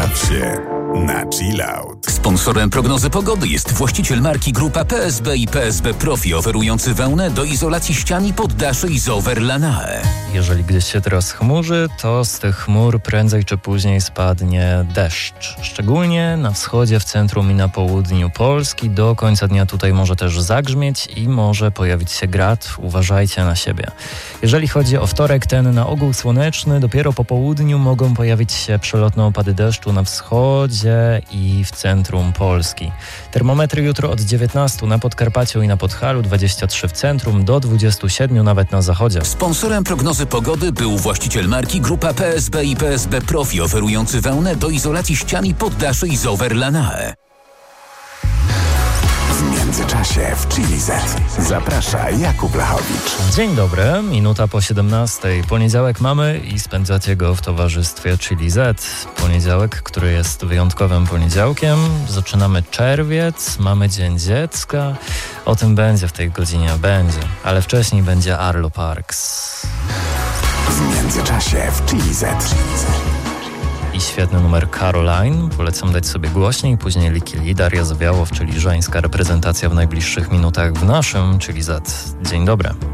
Baw się na chillout. Sponsorem prognozy pogody jest właściciel marki Grupa PSB i PSB Profi, oferujący wełnę do izolacji ścian i poddaszy Isover Lanae. Jeżeli gdzieś się teraz chmurzy, to z tych chmur prędzej czy później spadnie deszcz. Szczególnie na wschodzie, w centrum i na południu Polski. Do końca dnia tutaj może też zagrzmieć i może pojawić się grad. Uważajcie na siebie. Jeżeli chodzi o wtorek, ten na ogół słoneczny, dopiero po południu mogą pojawić się przelotne opady deszczu na wschodzie i w centrum Polski. Termometry jutro od 19 na Podkarpaciu i na Podhalu, 23 w centrum, do 27 nawet na zachodzie. Sponsorem prognozy pogody był właściciel marki Grupa PSB i PSB Profi, oferujący wełnę do izolacji ścian i poddaszy Isover Lanae. W międzyczasie w Chili Z zaprasza Jakub Lachowicz. Dzień dobry, minuta po 17. Poniedziałek mamy i spędzacie go w towarzystwie Chili Z. Poniedziałek, który jest wyjątkowym poniedziałkiem. Zaczynamy czerwiec, mamy Dzień Dziecka. O tym będzie w tej godzinie, ale wcześniej będzie Arlo Parks. W międzyczasie w Chili Z. I świetny numer Caroline. Polecam dać sobie głośniej. Później Liki Lee, Daria Zawiałow, czyli żeńska reprezentacja w najbliższych minutach w naszym Chili Z. Dzień dobry.